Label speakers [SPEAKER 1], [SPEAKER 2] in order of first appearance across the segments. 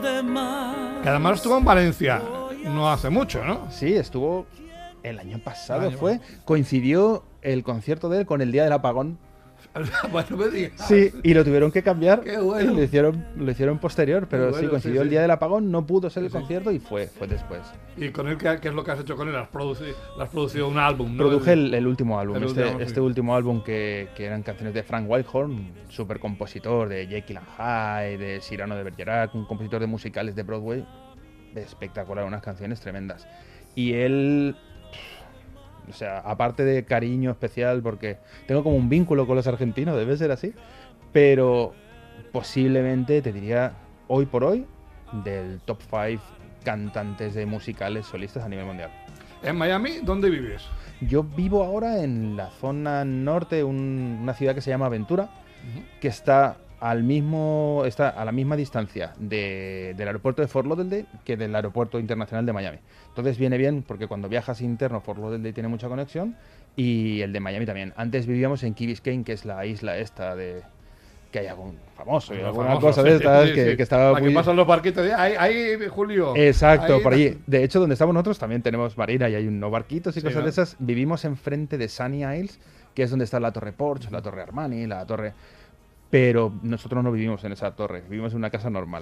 [SPEAKER 1] Que además estuvo en Valencia no hace mucho, ¿no?
[SPEAKER 2] Sí, estuvo el año pasado, coincidió el concierto de él con el día del apagón.
[SPEAKER 1] Bueno, me digas.
[SPEAKER 2] Sí, y lo tuvieron que cambiar.
[SPEAKER 1] Qué bueno.
[SPEAKER 2] Y lo hicieron posterior, pero
[SPEAKER 1] Bueno,
[SPEAKER 2] sí, coincidió
[SPEAKER 1] sí.
[SPEAKER 2] el día del apagón, no pudo ser el concierto y fue después.
[SPEAKER 1] ¿Y con él qué es lo que has hecho con él? Has producido un álbum, ¿no?
[SPEAKER 2] Produje el último álbum,
[SPEAKER 1] el
[SPEAKER 2] último álbum que eran canciones de Frank Wildhorn, súper compositor de Jekyll and Hyde, de Cyrano de Bergerac, un compositor de musicales de Broadway, espectacular, unas canciones tremendas. Y él, o sea, aparte de cariño especial, porque tengo como un vínculo con los argentinos, debe ser así, pero posiblemente, te diría, hoy por hoy, del top 5 cantantes de musicales solistas a nivel mundial.
[SPEAKER 1] ¿En Miami? ¿Dónde vives?
[SPEAKER 2] Yo vivo ahora en la zona norte, una ciudad que se llama Ventura, que está a la misma distancia del aeropuerto de Fort Lauderdale que del aeropuerto internacional de Miami. Entonces viene bien porque cuando viajas interno, Fort Lauderdale tiene mucha conexión y el de Miami también. Antes vivíamos en Key Biscayne, que es la isla esta que hay algún famoso y alguna cosa de estas que estaba
[SPEAKER 1] muy... Aquí pasan los barquitos de ahí, Julio.
[SPEAKER 2] Exacto,
[SPEAKER 1] ahí,
[SPEAKER 2] por allí. De hecho, donde estamos nosotros también tenemos marina y hay unos barquitos y cosas de esas. Vivimos enfrente de Sunny Isles, que es donde está la Torre Porsche, la Torre Armani, la Torre... Pero nosotros no vivimos en esa torre, vivimos en una casa normal.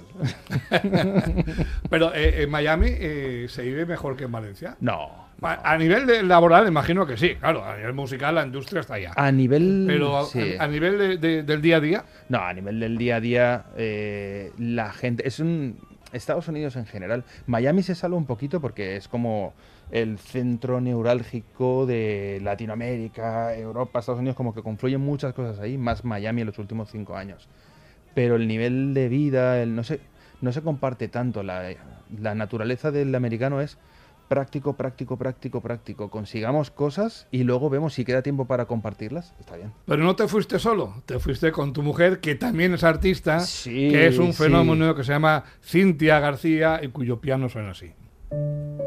[SPEAKER 1] Pero en Miami se vive mejor que en Valencia.
[SPEAKER 2] No.
[SPEAKER 1] A nivel laboral, imagino que sí. Claro, a nivel musical la industria está allá.
[SPEAKER 2] A nivel...
[SPEAKER 1] Pero
[SPEAKER 2] sí.
[SPEAKER 1] a nivel del día a día...
[SPEAKER 2] No, a nivel del día a día, la gente... Estados Unidos en general. Miami se salva un poquito porque es como el centro neurálgico de Latinoamérica, Europa, Estados Unidos, como que confluyen muchas cosas ahí, más Miami en los últimos 5 años. Pero el nivel de vida, no se comparte tanto. La naturaleza del americano es práctico. Consigamos cosas y luego vemos si queda tiempo para compartirlas. Está bien.
[SPEAKER 1] Pero no te fuiste solo, te fuiste con tu mujer, que también es artista,
[SPEAKER 2] sí,
[SPEAKER 1] que es un fenómeno que se llama Cintia García y cuyo piano suena así.